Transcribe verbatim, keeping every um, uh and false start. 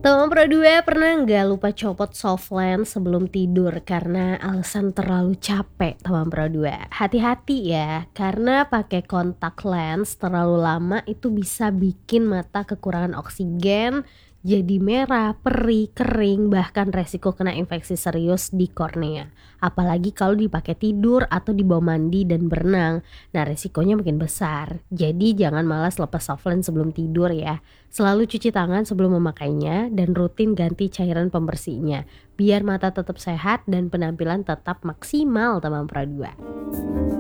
Teman Pro dua pernah nggak lupa copot soft lens sebelum tidur karena alasan terlalu capek teman Pro dua? Hati-hati ya, karena pakai kontak lens terlalu lama itu bisa bikin mata kekurangan oksigen, jadi merah, perih, kering, bahkan resiko kena infeksi serius di kornea. Apalagi kalau dipakai tidur atau dibawa mandi dan berenang. Nah, resikonya makin besar. Jadi jangan malas lepas soft lens sebelum tidur ya. Selalu cuci tangan sebelum memakainya dan rutin ganti cairan pembersihnya, biar mata tetap sehat dan penampilan tetap maksimal teman Pro dua.